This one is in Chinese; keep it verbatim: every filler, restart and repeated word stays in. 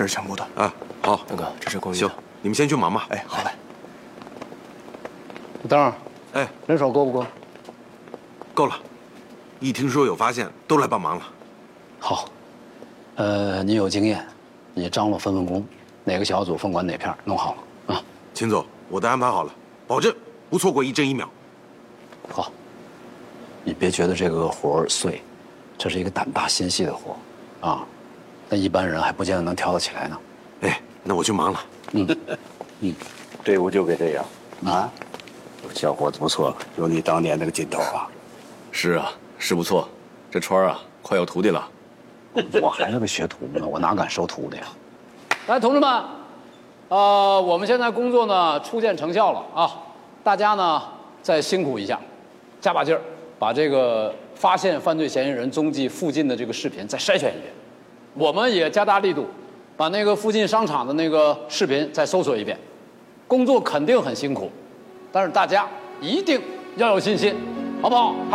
这是全部的。 啊，好， 大哥，这是公寓。 行，你们先去忙吧。 哎，好嘞。 等会儿， 哎， 人手够不够？ 够了，一听说有发现，都来帮忙了。 好，呃，你有经验，你张罗分分工，哪个小组分管哪片，弄好了啊。 秦总，我都安排好了，保证不错过一帧一秒。 好，你别觉得这个活儿碎，这是一个胆大心细的活儿，啊，那一般人还不见得能挑得起来呢。 哎，那我去忙了。 嗯，嗯， 队伍就该这样啊。小伙子不错，有你当年那个劲头啊。 是啊，是不错。这川儿啊，快有徒弟了。 我还是个学徒呢，我哪敢收徒弟呀？来，同志们，呃，我们现在工作呢初见成效了啊，大家呢再辛苦一下，加把劲儿，把这个发现犯罪嫌疑人踪迹附近的这个视频再筛选一遍。我们也加大力度，把那个附近商场的那个视频再搜索一遍。工作肯定很辛苦，但是大家一定要有信心，好不好？